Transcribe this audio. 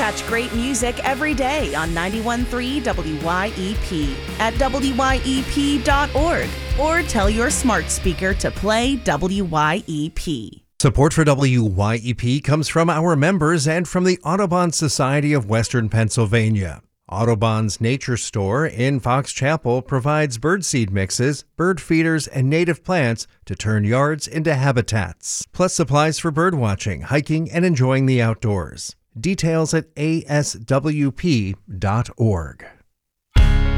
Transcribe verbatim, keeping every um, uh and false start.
Catch great music every day on ninety-one point three W Y E P at W Y E P dot org or tell your smart speaker to play W Y E P. Support for W Y E P comes from our members and from the Audubon Society of Western Pennsylvania. Audubon's Nature Store in Fox Chapel provides birdseed mixes, bird feeders, and native plants to turn yards into habitats, plus supplies for birdwatching, hiking, and enjoying the outdoors. Details at A S W P dot org.